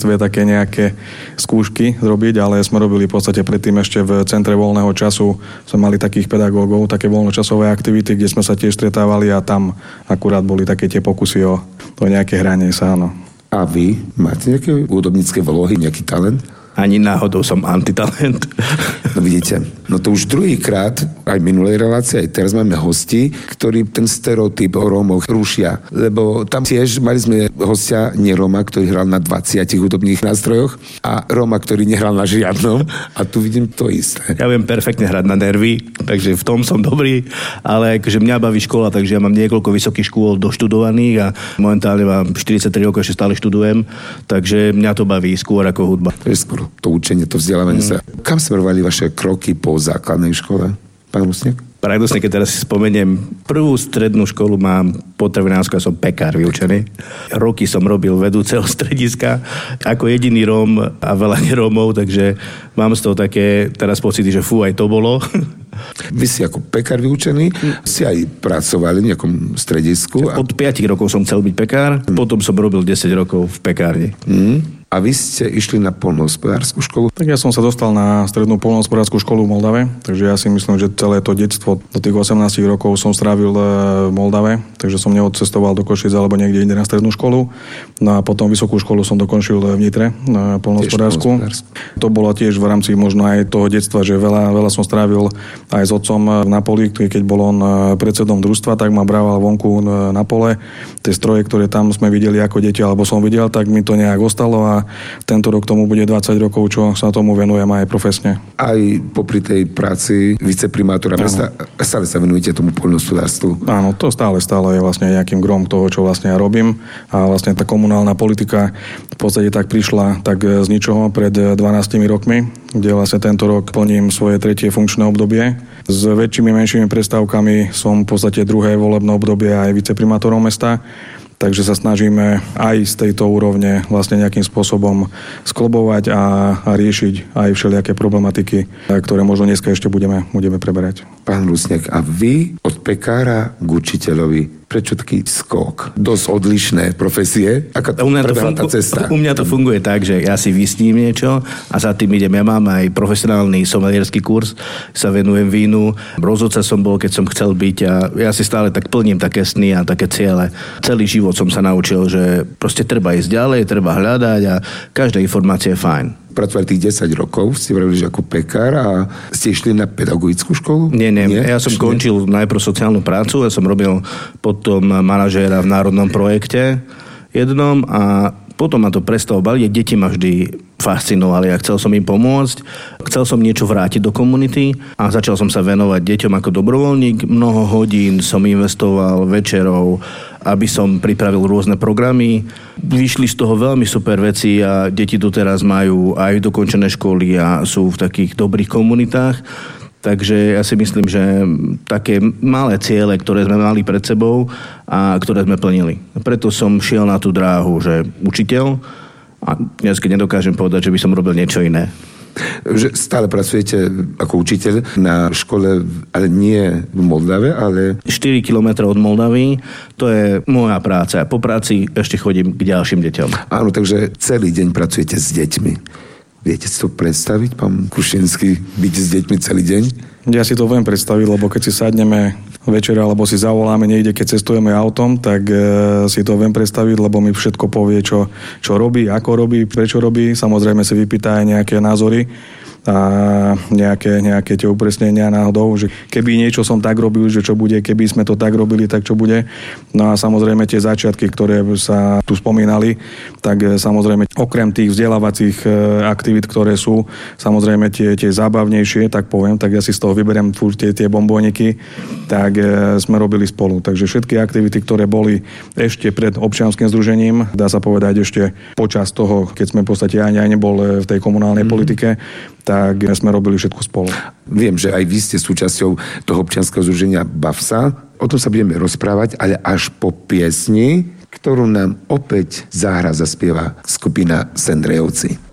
detstve také nejaké skúšky robiť, ale sme robili v podstate predtým ešte v centre voľného času. Sme mali takých pedagógov, také voľnočasové aktivity, kde sme sa tiež stretávali a tam akurát boli také tie pokusy o nejaké hranie sa, áno. A vy máte nejaké hudobnícke vlohy, nejaký talent? Ani náhodou som antitalent. No vidíte, no to už druhýkrát, aj minulej relácii, aj teraz máme hosti, ktorí ten stereotyp o Rómoch rušia. Lebo tam tiež mali sme hostia, nie Róma, ktorý hral na 20 hudobných nástrojoch a Róma, ktorý nehral na žiadnom. A tu vidím to isté. Ja viem perfektne hrať na nervy, takže v tom som dobrý, ale akože mňa baví škola, takže ja mám niekoľko vysokých škôl doštudovaných a momentálne mám 43 rokov, ešte stále študujem, takže mňa to baví skôr ako hudba. To učenie, to vzdelávanie sa. Kam smerovali vaše kroky po základnej škole, pán Rusniak? Paradoxne, keď teraz si spomeniem, prvú strednú školu mám potravinárskú, ja som pekár vyučený. Roky som robil vedúceho strediska ako jediný Róm a veľa nerómov, takže mám z toho také teraz pocity, že fú, aj to bolo. Vy si ako pekár vyučený, si aj pracovali v nejakom stredisku. Od 5 rokov som chcel byť pekár, potom som robil 10 rokov v pekárni. A vy ste išli na poľnohospodársku školu? Tak ja som sa dostal na strednú poľnohospodársku školu v Moldave, takže ja si myslím, že celé to detstvo do tých 18 rokov som strávil v Moldave, takže som neodcestoval do Košic alebo niekde inde na strednú školu. No a potom vysokú školu som dokončil v Nitre na poľnohospodársku. To bolo tiež v rámci možno aj toho detstva, že veľa som strávil aj s otcom na poli, keď bol on predsedom družstva, tak ma brával vonku na pole. Tie stroje, ktoré tam sme videli ako deti, alebo som videl, tak mi to nejak ostalo a tento rok tomu bude 20 rokov, čo sa tomu venujem aj profesne. Aj popri tej práci viceprimátora mesta stále sa venujete tomu poľnohospodárstvu? Áno, to stále je vlastne nejakým grom toho, čo vlastne ja robím. A vlastne tá komunálna politika v podstate tak prišla tak z ničoho pred 12 rokmi, kde vlastne tento rok plním svoje 3. funkčné obdobie. S väčšími, menšími prestávkami som v podstate 2. volebné obdobie aj viceprimátorom mesta. Takže sa snažíme aj z tejto úrovne vlastne nejakým spôsobom sklobovať a riešiť aj všelijaké problematiky, ktoré možno dneska ešte budeme preberať. Pán Rusniak, a vy od pekára k učiteľovi, prečo taký skok? Dosť odlišné profesie. Aká prebehla tá cesta? U mňa to funguje tak, že ja si vysním niečo a za tým idem. Ja mám aj profesionálny somelierský kurz, sa venujem vínu. Rozhodca som bol, keď som chcel byť a ja si stále tak plním také sny a také ciele. Celý život som sa naučil, že proste treba ísť ďalej, treba hľadať a každá informácia je fajn. Pracovali tých 10 rokov, ste vravili, že ako pekár a ste išli na pedagogickú školu? Nie. Ja som končil najprv sociálnu prácu, ja som robil potom manažéra v národnom projekte jednom a potom ma to prestalo baviť. Deti ma vždy fascinovali a chcel som im pomôcť. Chcel som niečo vrátiť do komunity a začal som sa venovať deťom ako dobrovoľník. Mnoho hodín som investoval večerov, aby som pripravil rôzne programy. Vyšli z toho veľmi super veci a deti doteraz majú aj dokončené školy a sú v takých dobrých komunitách. Takže ja si myslím, že také malé ciele, ktoré sme mali pred sebou a ktoré sme plnili. Preto som šiel na tú dráhu, že učiteľ a dnes nedokážem povedať, že by som robil niečo iné. Že stále pracujete ako učiteľ na škole, ale nie v Moldave, ale... 4 kilometre od Moldavy, to je moja práca. Po práci ešte chodím k ďalším deťom. Áno, takže celý deň pracujete s deťmi. Viete si to predstaviť, pán Kušinský, byť s deťmi celý deň? Ja si to viem predstaviť, lebo keď si sadneme večer alebo si zavoláme niekde, keď cestujeme autom, tak si to viem predstaviť, lebo mi všetko povie, čo robí, ako robí, prečo robí. Samozrejme si vypýta aj nejaké názory a nejaké tie upresnenia náhodou, že keby niečo som tak robil, že čo bude, keby sme to tak robili, tak čo bude. No a samozrejme tie začiatky, ktoré sa tu spomínali, tak samozrejme okrem tých vzdelávacích aktivít, ktoré sú samozrejme tie zábavnejšie, tak poviem, tak ja si z toho vyberiem tie bombóniky, tak sme robili spolu. Takže všetky aktivity, ktoré boli ešte pred občianskym združením, dá sa povedať ešte počas toho, keď sme v podstate ani nebol v tej komunálnej politike, tak sme robili všetko spolu. Viem, že aj vy ste súčasťou toho občianskeho združenia Bavsa. O tom sa budeme rozprávať, ale až po piesni, ktorú nám opäť zaspieva skupina Sendrejovci.